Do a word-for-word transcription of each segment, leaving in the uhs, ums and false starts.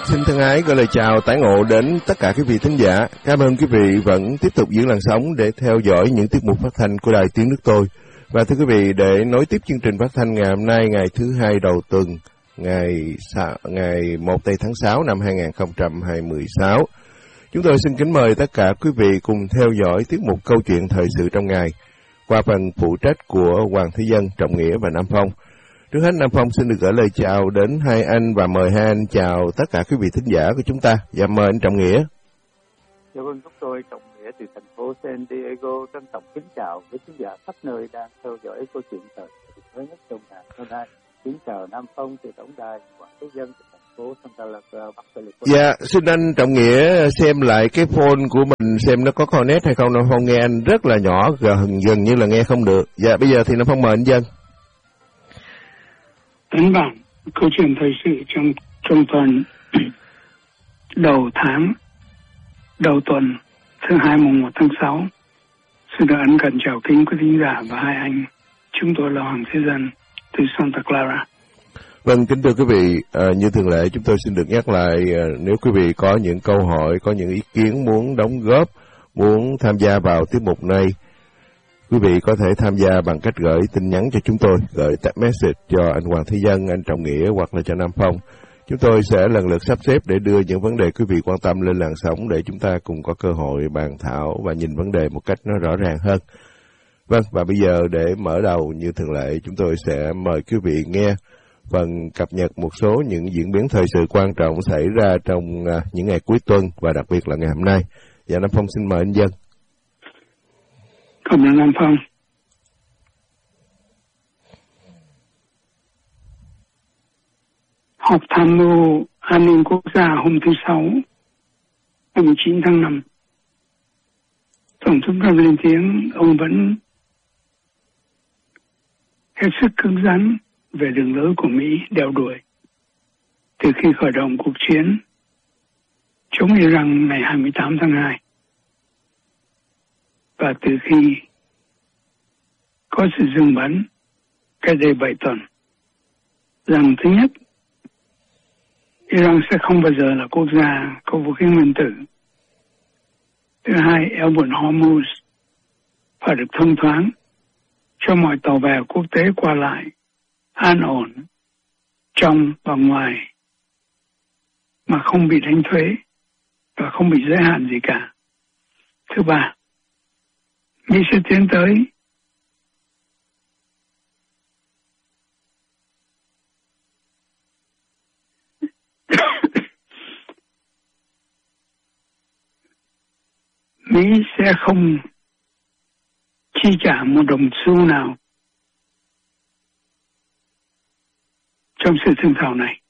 Xin thân ái gửi lời chào tái ngộ đến tất cả quý vị thính giả. Cảm ơn quý vị vẫn tiếp tục giữ làn sóng để theo dõi những tiết mục phát thanh của Đài Tiếng Nước Tôi. Và thưa quý vị, để nối tiếp chương trình phát thanh ngày hôm nay, ngày thứ hai đầu tuần, ngày ngày một tây tháng sáu năm hai nghìn không trăm hai mươi sáu, chúng tôi xin kính mời tất cả quý vị cùng theo dõi tiết mục câu chuyện thời sự trong ngày qua phần phụ trách của Hoàng Thế Dân, Trọng Nghĩa và Nam Phong. Trước hết, Nam Phong xin được gửi lời chào đến hai anh và mời hai anh chào tất cả quý vị thính giả của chúng ta. Và mời anh Trọng Nghĩa. Dạ vâng, chúng tôi Trọng Nghĩa từ thành phố San Diego trân trọng kính chào với khán giả khắp nơi đang theo dõi câu chuyện thời sự mới nhất trong ngày hôm nay. Kính chào Nam Phong từ tổng đài Hoàng Thế Dân từ thành phố Santa Clara, Bắc California. Dạ, xin anh Trọng Nghĩa xem lại cái phone của mình xem nó có connect hay không. Nam Phong nghe anh rất là nhỏ, gần gần như là nghe không được. Dạ, bây giờ thì Nam Phong mời anh Dân. Tấn bản câu chuyện thời sự trong trong tuần đầu tháng đầu tuần thứ hai mùng một tháng sáu. Xin được ân cần chào kính quý thính giả và hai anh. Chúng tôi là Hoàng Thế Dân từ Santa Clara. Vâng, kính thưa quý vị, à, như thường lệ chúng tôi xin được nhắc lại, à, nếu quý vị có những câu hỏi, có những ý kiến muốn đóng góp, muốn tham gia vào tiết mục này, quý vị có thể tham gia bằng cách gửi tin nhắn cho chúng tôi, gửi text message cho anh Hoàng Thế Dân, anh Trọng Nghĩa hoặc là cho Nam Phong. Chúng tôi sẽ lần lượt sắp xếp để đưa những vấn đề quý vị quan tâm lên làn sóng để chúng ta cùng có cơ hội bàn thảo và nhìn vấn đề một cách nó rõ ràng hơn. Vâng, và bây giờ để mở đầu như thường lệ, chúng tôi sẽ mời quý vị nghe phần cập nhật một số những diễn biến thời sự quan trọng xảy ra trong những ngày cuối tuần và đặc biệt là ngày hôm nay. Và Nam Phong xin mời anh Dân. Cảm ơn Nam Phong. Họp tham mưu an ninh quốc gia hôm thứ Sáu, ngày mười chín tháng năm. Tổng thống Trump lên tiếng ông vẫn hết sức cứng rắn về đường lối của Mỹ đeo đuổi từ khi khởi động cuộc chiến chống Iran ngày hai mươi tám tháng hai. Và từ khi có sự dừng bắn cách đây bảy tuần, rằng thứ nhất, Iran sẽ không bao giờ là quốc gia có vũ khí nguyên tử. Thứ hai, eo biển Hormuz phải được thông thoáng cho mọi tàu bè quốc tế qua lại an ổn trong và ngoài mà không bị đánh thuế và không bị giới hạn gì cả. Thứ ba, Mỹ sẽ tiến tới Mỹ sẽ không chi trả một đồng xu nào trong sự thương thảo này.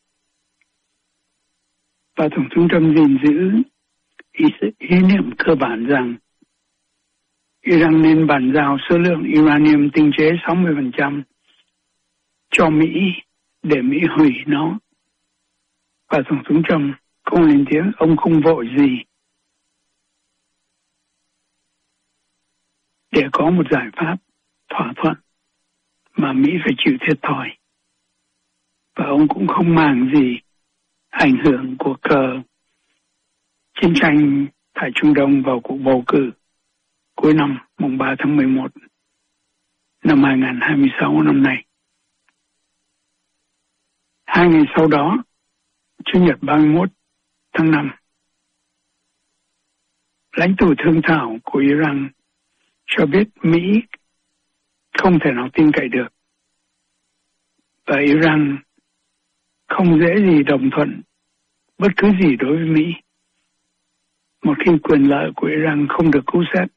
Và Tổng thống Trump gìn giữ ý, ý niệm cơ bản rằng Iran nên bàn giao số lượng uranium tinh chế sáu mươi phần trăm cho Mỹ để Mỹ hủy nó. Và Tổng thống Trump không lên tiếng, ông không vội gì để có một giải pháp thỏa thuận mà Mỹ phải chịu thiệt thòi. Và ông cũng không màng gì ảnh hưởng của cờ chiến tranh tại Trung Đông vào cuộc bầu cử cuối năm mùng ba tháng mười một năm hai nghìn không trăm hai mươi sáu năm nay. Hai ngày sau đó, Chủ nhật ba mươi mốt tháng năm, lãnh tụ thương thảo của Iran cho biết Mỹ không thể nào tin cậy được và Iran không dễ gì đồng thuận bất cứ gì đối với Mỹ một khi quyền lợi của Iran không được cứu xét.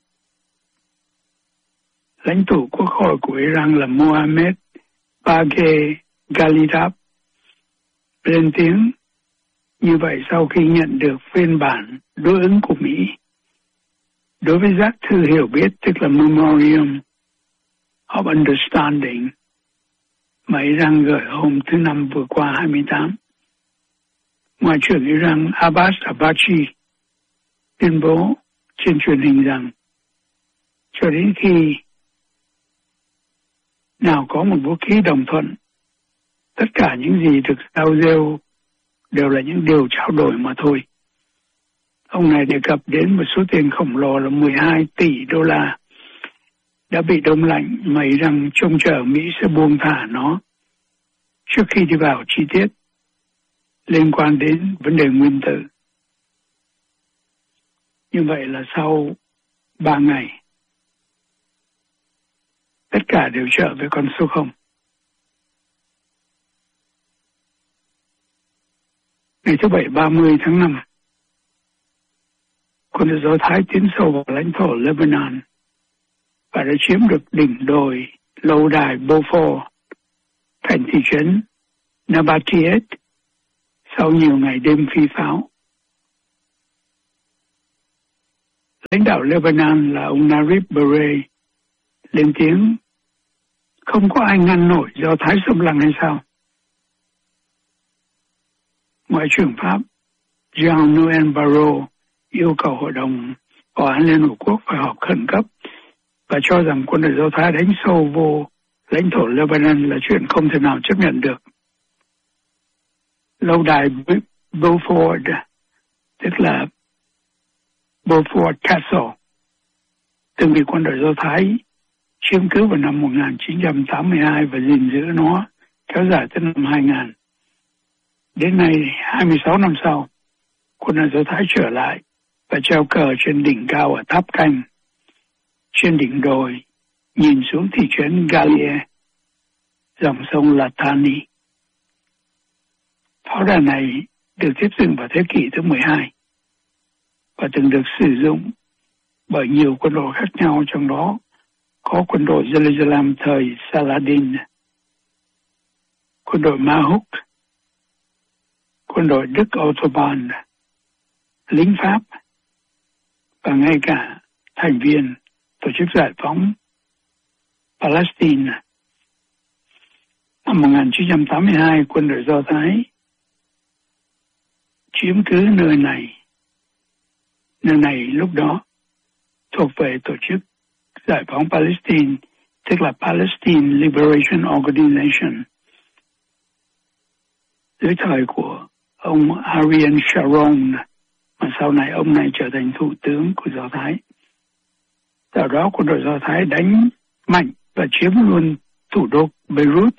Lãnh tụ quốc hội của Iran là Mohammad Bagher Ghalibaf lên tiếng như vậy sau khi nhận được phiên bản đối ứng của Mỹ đối với giác thư hiểu biết, tức là Memorandum of Understanding mà Iran gửi hôm thứ Năm vừa qua hai mươi tám. Ngoại trưởng Iran Abbas Araghchi tuyên bố trên truyền hình rằng cho đến khi nào có một vũ khí đồng thuận, tất cả những gì được giao rêu đều là những điều trao đổi mà thôi. Ông này đề cập đến một số tiền khổng lồ là mười hai tỷ đô la đã bị đông lạnh, mà Iran trông chờ Mỹ sẽ buông thả nó trước khi đi vào chi tiết liên quan đến vấn đề nguyên tử. Như vậy là sau ba ngày, tất cả đều trở về con số không. Ngày thứ Bảy ba mươi tháng năm, quân đội Do Thái tiến sâu vào lãnh thổ Lebanon và đã chiếm được đỉnh đồi lâu đài Beaufort, thành thị trấn Nabatiyet sau nhiều ngày đêm phi pháo. Lãnh đạo Lebanon là ông Narib Berei lên tiếng: không có ai ngăn nổi Do Thái xâm lăng hay sao? Ngoại trưởng Pháp Jean-Noël Barrot yêu cầu Hội đồng Bảo an Liên Hợp Quốc phải họp khẩn cấp và cho rằng quân đội Do Thái đánh sâu vô lãnh thổ Lebanon là chuyện không thể nào chấp nhận được. Lâu đài Beaufort, tức là Beaufort Castle, từng bị quân đội Do Thái chiếm cứ vào năm một nghìn chín trăm tám mươi hai và gìn giữ nó kéo dài tới năm hai nghìn. Đến nay, hai mươi sáu năm sau, quân đội Do Thái trở lại và treo cờ trên đỉnh cao ở tháp canh. Trên đỉnh đồi, nhìn xuống thị trấn Galie, dòng sông Litani. Pháo đài này được tiếp dựng vào thế kỷ thứ mười hai và từng được sử dụng bởi nhiều quân đội khác nhau, trong đó có quân đội Jerusalem thời Saladin, quân đội Mahuk, quân đội Đức Ottoman, lính Pháp và ngay cả thành viên tổ chức giải phóng Palestine. Năm một nghìn chín trăm tám mươi hai, quân đội Do Thái chiếm cứ nơi này. Nơi này lúc đó thuộc về tổ chức giải phóng Palestine, tức là Palestine Liberation Organization, dưới thời của ông Ariel Sharon, mà sau này ông này trở thành thủ tướng của Do Thái. Sau đó quân đội Do Thái đánh mạnh và chiếm luôn thủ đô Beirut.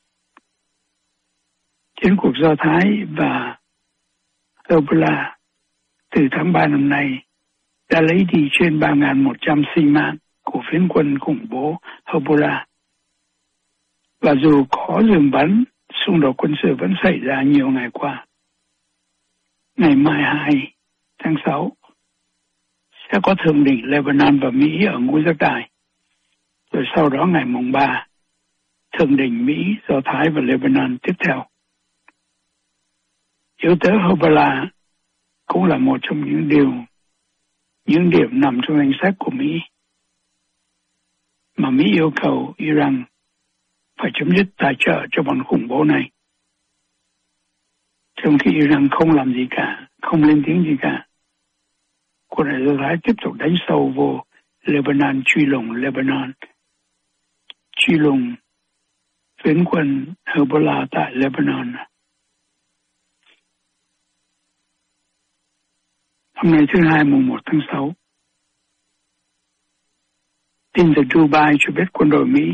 Chiến cuộc Do Thái và Hezbollah từ tháng ba năm nay đã lấy đi trên ba nghìn một trăm sinh mạng của phiến quân khủng bố Hezbollah. Và dù có dừng bắn, xung đột quân sự vẫn xảy ra nhiều ngày qua. Ngày mai hai tháng sáu sẽ có thượng đỉnh Lebanon và Mỹ ở Ngũ Giác Đài. Rồi sau đó ngày mùng ba, thượng đỉnh Mỹ, Do Thái và Lebanon tiếp theo. Yếu tố Hezbollah cũng là một trong những điều, những điểm nằm trong danh sách của Mỹ mà Mỹ yêu cầu Iran phải chấm dứt tài trợ cho bọn khủng bố này. Trong khi Iran không làm gì cả, không lên tiếng gì cả, quân đội Do Thái tiếp tục đánh sâu vô Lebanon, truy lùng Lebanon, truy lùng phiến quân Hezbollah tại Lebanon. Hôm nay thứ hai mùng một tháng sáu, tin từ Dubai cho biết quân đội Mỹ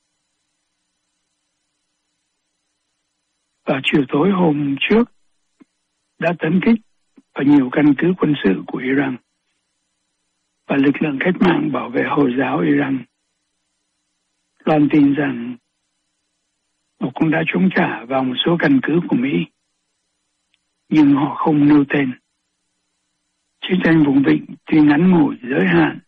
vào chiều tối hôm trước đã tấn kích vào nhiều căn cứ quân sự của Iran và lực lượng cách mạng bảo vệ Hồi giáo Iran loan tin rằng họ cũng đã chống trả vào một số căn cứ của Mỹ, nhưng họ không nêu tên. Chiến tranh vùng vịnh tuy ngắn ngủi giới hạn,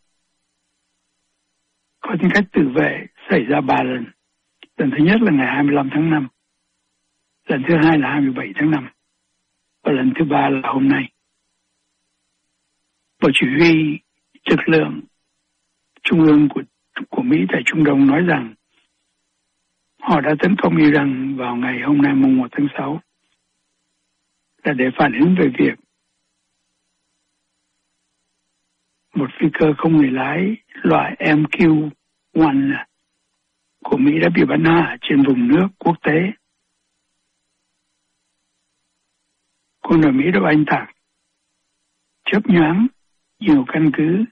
có tính cách tự vệ xảy ra ba lần. Lần thứ nhất là ngày hai mươi lăm tháng năm, lần thứ hai là hai mươi bảy tháng năm, và lần thứ ba là hôm nay. Bộ chỉ huy lực lượng trung ương của, của Mỹ tại Trung Đông nói rằng họ đã tấn công Iran vào ngày hôm nay mùng một tháng sáu là để phản ứng về việc một phi cơ không người lái loại M Q một của Mỹ đã bị bắn hạ trên vùng nước quốc tế. quân đội Mỹ đã oanh tạc chớp nhoáng nhiều căn cứ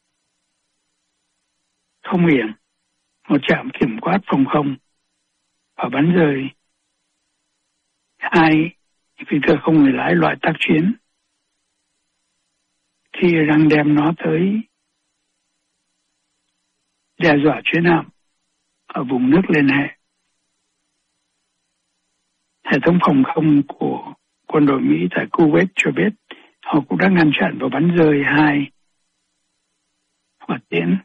không hiển, một trạm kiểm soát phòng không và bắn rơi hai phi cơ không người lái loại tác chiến khi Iran đem nó tới đe dọa chiến hạm ở vùng nước liên hệ. Hệ thống phòng không của quân đội Mỹ tại Kuwait cho biết họ cũng đã ngăn chặn và bắn rơi hai hỏa tiễn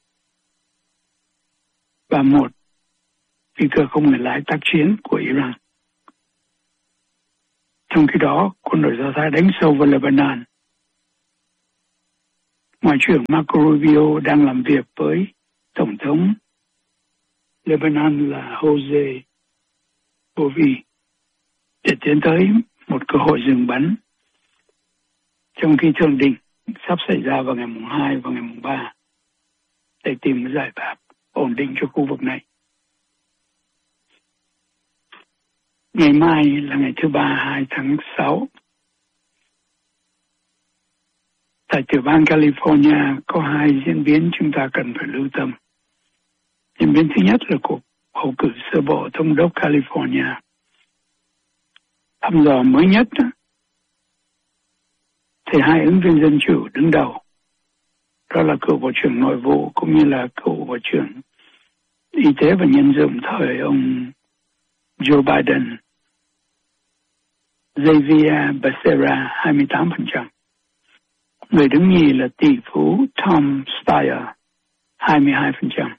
và một phi cơ không người lái tác chiến của Iran. Trong khi đó, quân đội Do Thái đánh sâu vào Lebanon. Ngoại trưởng Marco Rubio đang làm việc với Tổng thống Lebanon là Jose Bouvi để tiến tới một cơ hội dừng bắn, trong khi thượng đỉnh sắp xảy ra vào ngày mùng hai và ngày mùng ba để tìm giải pháp ổn định cho khu vực này. Ngày mai là ngày thứ ba, hai tháng sáu. Tại tiểu bang California có hai diễn biến chúng ta cần phải lưu tâm. Diễn biến thứ nhất là cuộc bầu cử sơ bộ thống đốc California. Thăm dò mới nhất thì hai ứng viên dân chủ đứng đầu, đó là cựu Bộ trưởng Nội vụ cũng như là cựu Bộ trưởng Y tế và Nhân dụng thời ông Joe Biden. Xavier Becerra hai mươi tám phần trăm. Người đứng nhì là tỷ phú Tom Steyer hai mươi hai phần trăm.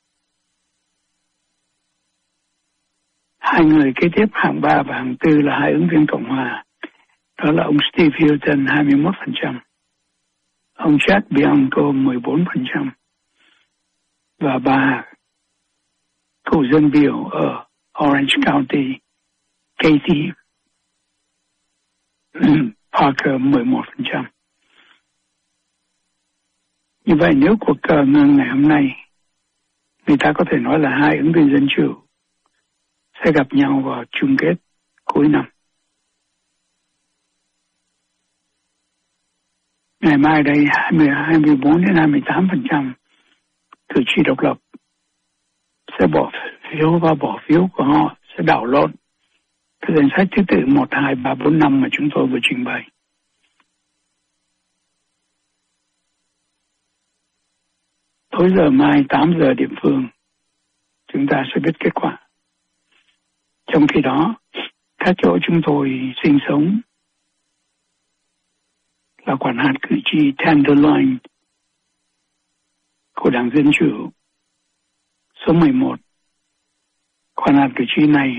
Hai người kế tiếp hạng ba và hạng tư là hai ứng viên Cộng hòa. Đó là ông Steve Hilton hai mươi mốt phần trăm, ông Chad Bianco mười bốn phần trăm và bà cựu dân biểu ở Orange County Kathy Parker mười một phần trăm. Như vậy nếu cuộc cờ ngừng ngày hôm nay, người ta có thể nói là hai ứng viên dân chủ sẽ gặp nhau vào chung kết cuối năm. Ngày mai đây hai mươi, hai mươi bốn đến hai mươi tám phần trăm cử tri độc lập sẽ bỏ phiếu và bỏ phiếu của họ sẽ đảo lộn cái danh sách thứ tự một, hai, ba, bốn, năm mà chúng tôi vừa trình bày. Tối giờ mai tám giờ địa phương chúng ta sẽ biết kết quả. Trong khi đó, các chỗ chúng tôi sinh sống là quản hạt cử tri Tenderloin của Đảng Dân Chủ số mười một. Quản hạt cử tri này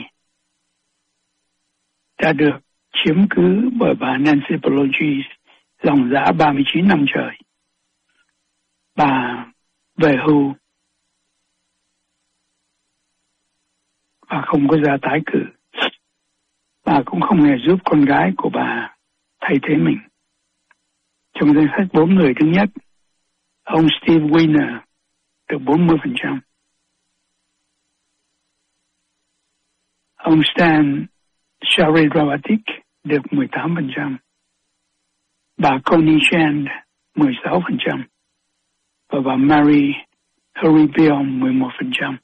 đã được chiếm cứ bởi bà Nancy Pelosi dòng dã ba mươi chín năm trời. Bà về hưu và không có ra tái cử. Bà cũng không hề giúp con gái của bà thay thế mình. Trong danh sách bốn người thứ nhất, ông Steve Weiner được bốn mươi phần trăm. Ông Stan Sharidravatik được mười tám phần trăm. Bà Connie Shand mười sáu phần trăm. Và bà Mary Haribion mười một phần trăm.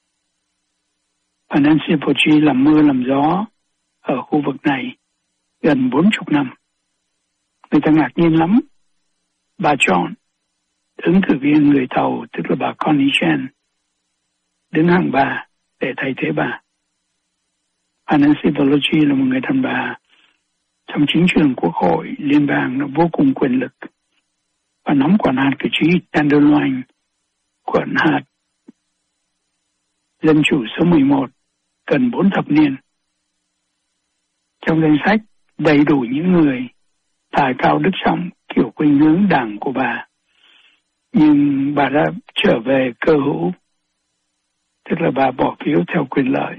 Bà Nancy Pelosi làm mưa làm gió ở khu vực này gần bốn mươi năm. Người ta ngạc nhiên lắm. Bà chọn ứng cử viên người Tàu, tức là bà Connie Chen, đứng hàng bà để thay thế bà. Bà Nancy Pelosi là một người đàn bà trong chính trường Quốc hội liên bang, nó vô cùng quyền lực và nắm quản hạt cử tri Tenderloin, quản hạt Dân Chủ số mười một, gần bốn thập niên. Trong danh sách đầy đủ những người tài cao đức trọng kiểu khuynh hướng đảng của bà, nhưng bà đã trở về cơ hữu, tức là bà bỏ phiếu theo quyền lợi.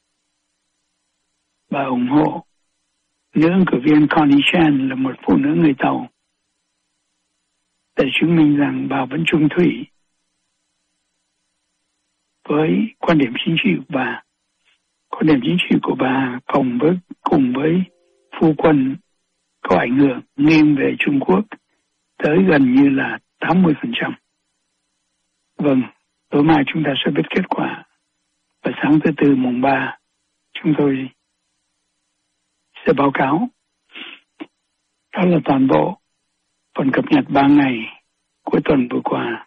Bà ủng hộ nữ ứng cử viên Connie Chan là một phụ nữ người Tàu để chứng minh rằng bà vẫn trung thủy với quan điểm chính trị của bà. Quan điểm chính trị của bà cùng với cùng với phu quân có thoại ngược nghiêng về Trung Quốc tới gần như là tám mươi phần trăm. Vâng, tối mai chúng ta sẽ biết kết quả. Và sáng thứ Tư mùng ba chúng tôi sẽ báo cáo. Đó là toàn bộ phần cập nhật ba ngày cuối tuần vừa qua.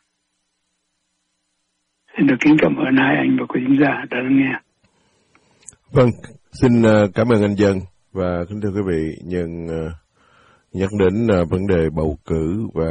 Xin được kính cảm ơn hai anh và quý khán giả đã lắng nghe. Vâng, xin cảm ơn anh Dân và kính thưa quý vị, nhân nhắc đến vấn đề bầu cử và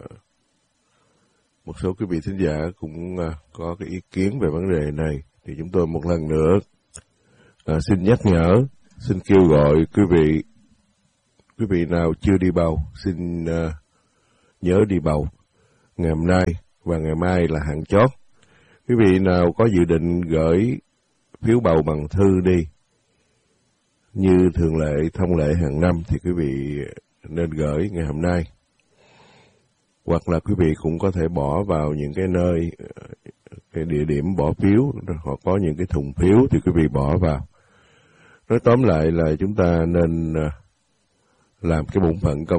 một số quý vị thính giả cũng có cái ý kiến về vấn đề này, thì chúng tôi một lần nữa à, xin nhắc nhở, xin kêu gọi quý vị, quý vị nào chưa đi bầu xin uh, nhớ đi bầu ngày hôm nay và ngày mai là hạn chót. Quý vị nào có dự định gửi phiếu bầu bằng thư đi, như thường lệ thông lệ hàng năm, thì quý vị nên gửi ngày hôm nay. Hoặc là quý vị cũng có thể bỏ vào những cái nơi, cái địa điểm bỏ phiếu, họ có những cái thùng phiếu thì quý vị bỏ vào. Nói tóm lại là chúng ta nên làm cái bổn phận công